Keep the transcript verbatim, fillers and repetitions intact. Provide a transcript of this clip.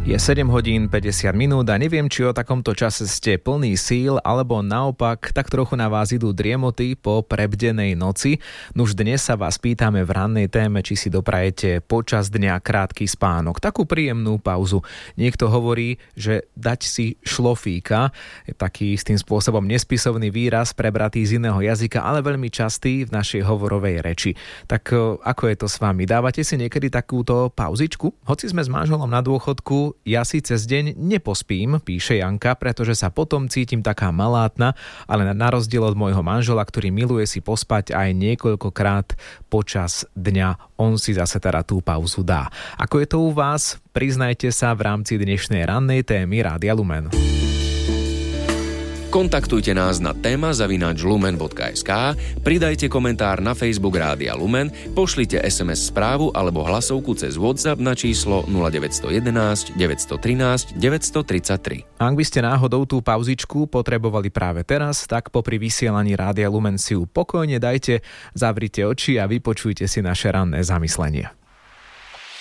Je sedem hodín päťdesiat minút a neviem, či o takomto čase ste plný síl, alebo naopak tak trochu na vás idú driemoty po prebdenej noci. Nuž dnes sa vás pýtame v rannej téme, či si doprajete počas dňa krátky spánok, takú príjemnú pauzu. Niekto hovorí, že dať si šlofíka, je taký istým spôsobom nespisovný výraz prebratý z iného jazyka, ale veľmi častý v našej hovorovej reči. Tak ako je to s vami? Dávate si niekedy takúto pauzičku? Hoci sme s manželom na dôchodku, ja si cez deň nepospím, píše Janka, pretože sa potom cítim taká malátna, ale na rozdiel od môjho manžela, ktorý miluje si pospať aj niekoľkokrát počas dňa, on si zase teda tú pauzu dá. Ako je to u vás? Priznajte sa v rámci dnešnej rannej témy Rádia Lumen. Kontaktujte nás na téma zavináč lumen bodka es ká, pridajte komentár na Facebook Rádia Lumen, pošlite es em es správu alebo hlasovku cez WhatsApp na číslo nula deväť jedna jedna, deväť jedna tri, deväť tri tri. Ak by ste náhodou tú pauzičku potrebovali práve teraz, tak popri vysielaní Rádia Lumen si ju pokojne dajte, zavrite oči a vypočujte si naše ranné zamyslenie.